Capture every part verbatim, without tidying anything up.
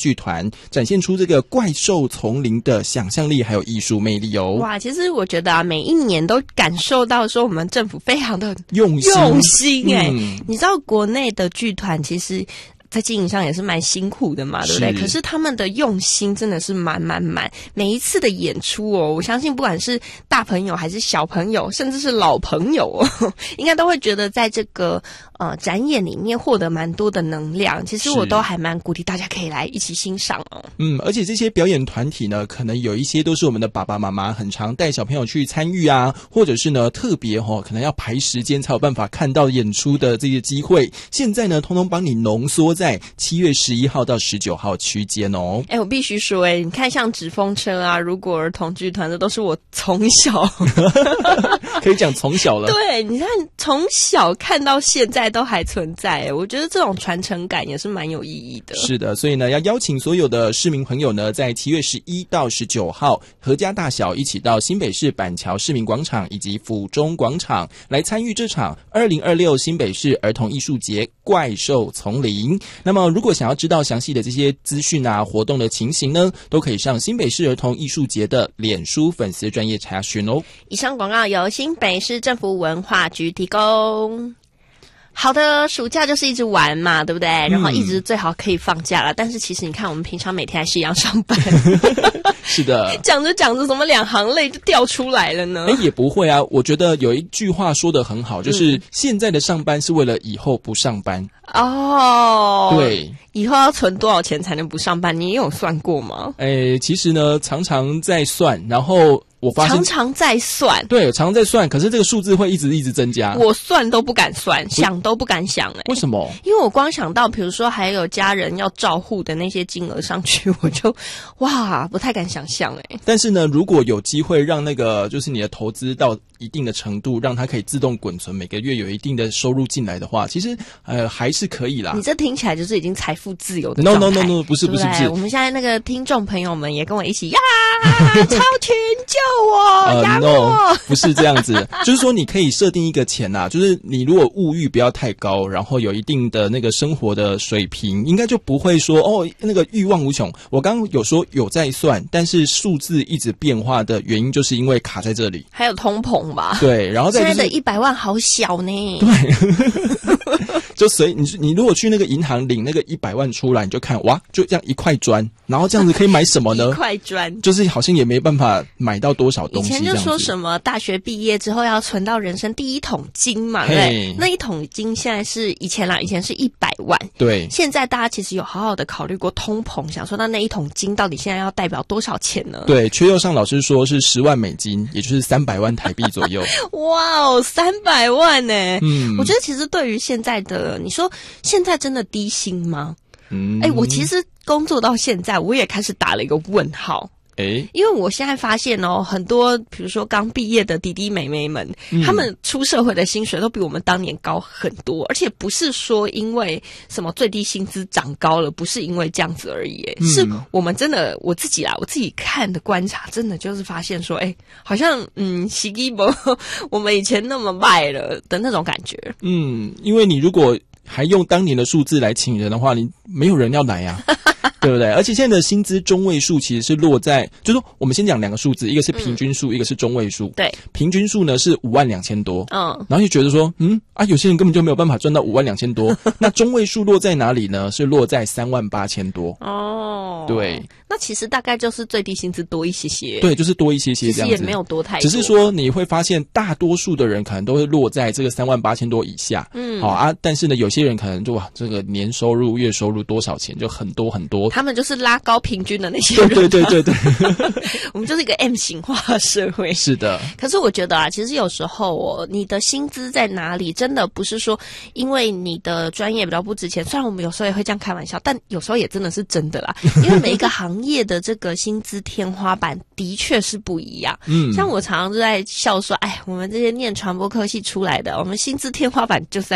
剧团，展现出这个怪兽丛林的想象力还有艺术魅力哦。 哇，其实我觉得啊，每一年都感受到说我们政府非常的用心用心哎、欸嗯， 你知道国内的剧团其实在经营上也是蛮辛苦的嘛，对不对？可是他们的用心真的是满满满，每一次的演出哦，我相信不管是大朋友还是小朋友，甚至是老朋友哦，应该都会觉得在这个呃展演里面获得蛮多的能量。其实我都还蛮鼓励大家可以来一起欣赏哦。 嗯，而且这些表演团体呢，可能有一些都是我们的爸爸妈妈很常带小朋友去参与啊，或者是呢特别哦，可能要排时间才有办法看到演出的这些机会，现在呢通通帮你浓缩在在七月十一号到十九号区间哦。 哎、欸，我必须说、欸，哎，你看像纸风车啊、如果儿童剧团，这都是我从小可以讲从小了。 对，你看从小看到现在都还存在、欸，我觉得这种传承感也是蛮有意义的。 是的，所以呢，要邀请所有的市民朋友呢，在七月十一到十九号，合家大小一起到新北市板桥市民广场以及府中广场来参与这场二零二六新北市儿童艺术节怪兽丛林。那么如果想要知道详细的这些资讯啊，活动的情形呢，都可以上新北市儿童艺术节的脸书粉丝专页查询哦。 以上广告由新北市政府文化局提供。好的，暑假就是一直玩嘛，对不对？然后一直最好可以放假了、嗯、但是其实你看我们平常每天还是一样上班是的， 讲着讲着怎么两行泪就掉出来了呢？ 哎，也不会啊，我觉得有一句话说得很好，就是现在的上班是为了以后不上班哦。 对， 以后要存多少钱才能不上班？你也有算过吗？ 哎，其实呢常常在算，然后我发现常常在算， 对，常常在算，可是这个数字会一直一直增加。 我算都不敢算，想都不敢想、欸。 为什么？ 因为我光想到，比如说还有家人要照护的那些金额上去，我就哇，不太敢想象哎、欸。 但是呢，如果有机会让那个就是你的投资到一定的程度，让它可以自动滚存，每个月有一定的收入进来的话，其实呃还是可以啦。 你这听起来就是已经财富自由的状态。 No no no no， 不是不是不是。 我们现在那个听众朋友们也跟我一起呀，超群救我，养、呃、我。 no， 不是这样子，就是说你可以设定一个钱啊，就是你如果物欲不要太高，然后有一定的那个生活的水平，应该就不会说哦那个欲望无穷。我刚刚有说有在算，但是数字一直变化的原因，就是因为卡在这里， 还有通膨吧？ 对，然后再、就是、 现在的一百万好小呢。 对，就随你你如果去那个银行领那个一百万出来，你就看哇，就这样一块砖，然后这样子可以买什么呢？ 一块砖， 就是好像也没办法买到多少东西。 以前就说什么大学毕业之后要存到人生第一桶金嘛，对不对？那一桶金现在是以前啦，以前是一百万， 对。 现在大家其实有好好的考虑过通膨，想说那那一桶金到底现在要代表多少钱呢？ 对，缺右上老师说是十万美金，也就是三百万台币左右。 哇哦，三百万呢！ 嗯， 我觉得其实对于现在的你说，现在真的低薪吗？ 嗯， 哎，我其实工作到现在，我也开始打了一个问号。 诶， 因为我现在发现哦，很多比如说刚毕业的弟弟妹妹们、嗯，他们出社会的薪水都比我们当年高很多，而且不是说因为什么最低薪资涨高了，不是因为这样子而已、嗯，是我们真的我自己啦，我自己看的观察，真的就是发现说，哎，好像嗯，洗衣服我们以前那么卖了的那种感觉。 嗯，因为你如果还用当年的数字来请人的话，你没有人要来啊。对不对？而且现在的薪资中位数其实是落在，就是说我们先讲两个数字，一个是平均数、嗯，一个是中位数。 对， 平均数呢是五万两千多， 嗯， 然后就觉得说，嗯啊，有些人根本就没有办法赚到五万两千多。那中位数落在哪里呢？是落在三万八千多。 哦， 对， 那其实大概就是最低薪资多一些些。 对，就是多一些些这样子， 其实也没有多太多， 只是说你会发现大多数的人可能都会落在这个三万八千多以下。嗯，好啊，但是呢，有些人可能就哇，这个年收入、月收入多少钱就很多很多， 他们就是拉高平均的那些人。 对对对对对， 我们就是一个 M 型化的社会。 是的。 可是我觉得啊，其实有时候哦，你的薪资在哪里，真的不是说因为你的专业比较不值钱，虽然我们有时候也会这样开玩笑，但有时候也真的是真的啦。因为每一个行业的这个薪资天花板的确是不一样。嗯，像我常常就在笑说，哎，我们这些念传播科系出来的，我们薪资天花板就在那。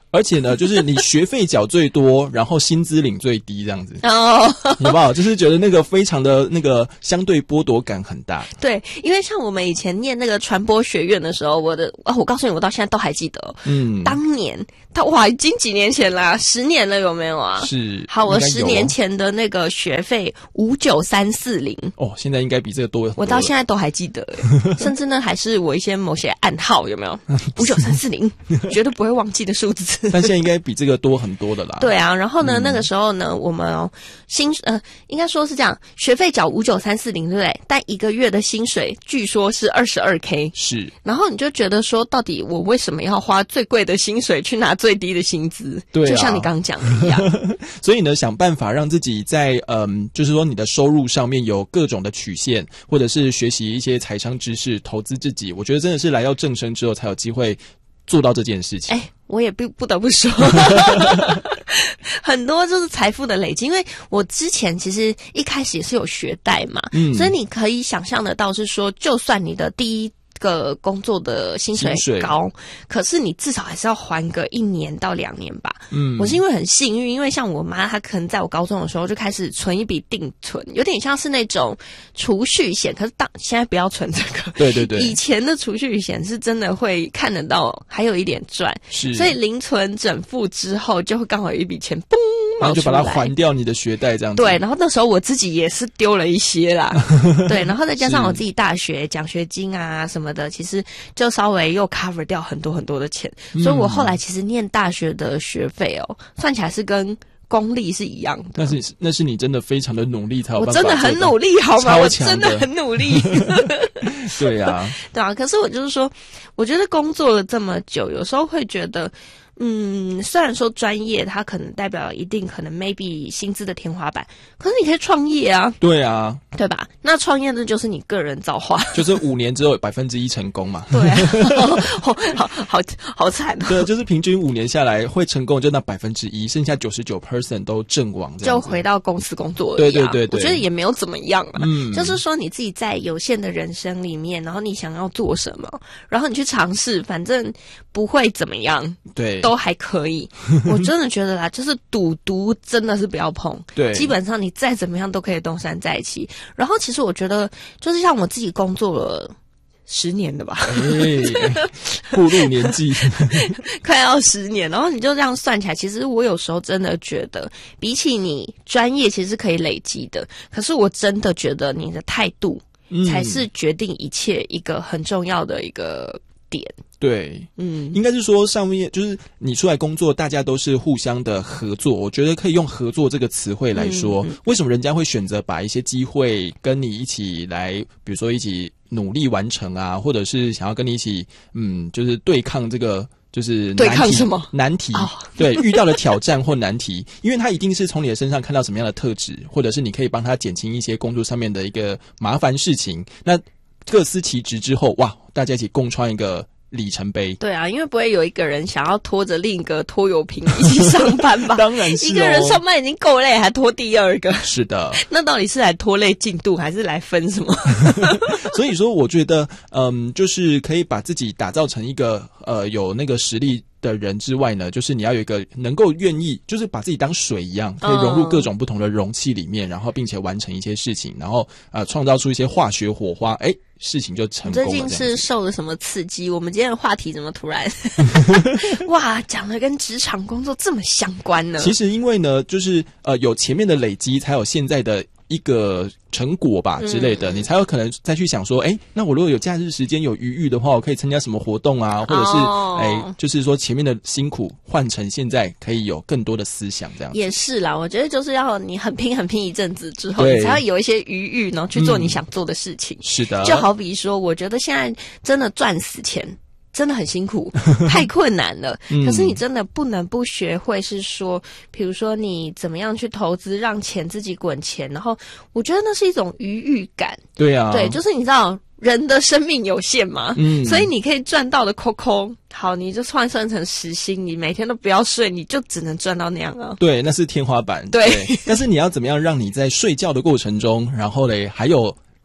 而且呢，就是你学费缴最多，然后薪资领最低这样子， 哦， 好不好？就是觉得那个非常的那个相对剥夺感很大。 对，因为像我们以前念那个传播学院的时候，我的啊，我告诉你，我到现在都还记得，嗯，当年他哇，已经几年前啦，十年了有没有啊？ 是， 好，我十年前的那个学费五九三四零， 哦，现在应该比这个多很多了。 我到现在都还记得，甚至呢还是我一些某些暗号有没有？五九三四零，绝对不会忘记的数字。 但现在应该比这个多很多的啦。 对啊，然后呢，嗯、那个时候呢，我们、哦、薪呃，应该说是这样，学费缴五九三四零，对不对？但一个月的薪水据说是二十二 K， 是。然后你就觉得说，到底我为什么要花最贵的薪水去拿最低的薪资？对、啊，就像你刚刚讲的一样。 所以呢，想办法让自己在嗯，就是说你的收入上面有各种的曲线，或者是学习一些财商知识，投资自己。我觉得真的是来到正生之后才有机会做到这件事情。 哎，我也不不得不说，很多就是财富的累积。因为我之前其实一开始也是有学贷嘛，嗯，所以你可以想象得到是说，就算你的第一个工作的薪水高，可是你至少还是要还个一年到两年吧。嗯，我是因为很幸运，因为像我妈，她可能在我高中的时候就开始存一笔定存，有点像是那种储蓄险，可是当现在不要存这个。 对对对， 以前的储蓄险是真的会看得到，还有一点赚，是，所以零存整付之后，就会刚好有一笔钱，嘣。 然后就把它还掉你的学贷这样子。 对，然后那时候我自己也是丢了一些啦。对，然后再加上我自己大学奖学金啊什么的，其实就稍微又 cover 掉很多很多的钱。嗯、所以我后来其实念大学的学费哦，算起来是跟公立是一样的。 但是那是你真的非常的努力才有办法。 我真的很努力，好吗？我真的很努力。 对啊， 对啊。可是我就是说，我觉得工作了这么久，有时候会觉得。嗯，虽然说专业它可能代表一定可能 maybe 薪资的天花板，可是你可以创业啊。 对啊， 对吧？那创业呢就是你个人造化， 就是五年之后百分之一成功嘛。 对、啊，好好好好惨、哦。 对，就是平均五年下来会成功就那百分之一，剩下九十九 percent 都阵亡这样子， 就回到公司工作而已、啊。对对对对， 我觉得也没有怎么样啊。嗯，就是说你自己在有限的人生里面，然后你想要做什么，然后你去尝试，反正不会怎么样。对。都还可以，我真的觉得啦，就是赌毒真的是不要碰。对，基本上你再怎么样都可以东山再起。然后其实我觉得，就是像我自己工作了十年了吧， 步入年纪， 快要十年。然后你就这样算起来，其实我有时候真的觉得，比起你专业其实是可以累积的，可是我真的觉得你的态度才是决定一切一个很重要的一个点。 对，嗯，应该是说上面就是你出来工作，大家都是互相的合作。我觉得可以用合作这个词汇来说，嗯、为什么人家会选择把一些机会跟你一起来，比如说一起努力完成啊，或者是想要跟你一起，嗯，就是对抗这个。就是对抗什么难题？哦、对，遇到的挑战或难题，因为他一定是从你的身上看到什么样的特质，或者是你可以帮他减轻一些工作上面的一个麻烦事情。那各司其职之后，哇，大家一起共创一个里程碑。 对啊，因为不会有一个人想要拖着另一个拖油瓶一起上班吧？ 当然是、哦， 一个人上班已经够累，还拖第二个。 是的， 那到底是来拖累进度，还是来分什么？ 所以说，我觉得，嗯，就是可以把自己打造成一个呃有那个实力的人之外呢，就是你要有一个能够愿意，就是把自己当水一样，可以融入各种不同的容器里面，然后并且完成一些事情，然后呃创造出一些化学火花，哎，事情就成功了。 最近是受了什么刺激？我们今天的话题怎么突然哇讲的跟职场工作这么相关呢？ 其实因为呢，就是呃有前面的累积，才有现在的一个成果吧之类的、嗯、你才有可能再去想说，哎，那我如果有假日时间有余裕的话，我可以参加什么活动啊，或者是哎、哦，就是说前面的辛苦换成现在可以有更多的思想，这样也是啦。我觉得就是要你很拼很拼一阵子之后，你才会有一些余裕，然后去做你想做的事情、嗯、是的。就好比说，我觉得现在真的赚死钱真的很辛苦，太困难了、嗯、可是你真的不能不学会，是说比如说你怎么样去投资让钱自己滚钱，然后我觉得那是一种余裕感。 对啊， 对，就是你知道人的生命有限嘛，嗯，所以你可以赚到的扣扣，好，你就换算成时薪，你每天都不要睡，你就只能赚到那样啊。 对，那是天花板。对，对但是你要怎么样让你在睡觉的过程中，然后嘞还有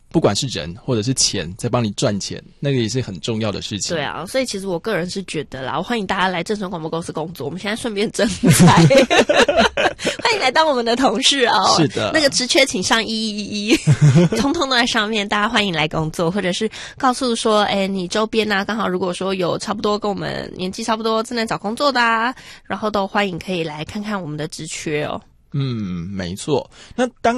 不管是人或者是钱在帮你赚钱，那个也是很重要的事情。 对啊，所以其实我个人是觉得啦，我欢迎大家来正声广播公司工作，我们现在顺便征才欢迎来当我们的同事哦。 是的， 那个职缺请上一一一，通通都在上面，大家欢迎来工作，或者是告诉说，哎，你周边啊，刚好如果说有差不多跟我们年纪差不多正在找工作的啊，然后都欢迎可以来看看我们的职缺哦。 嗯，没错。那当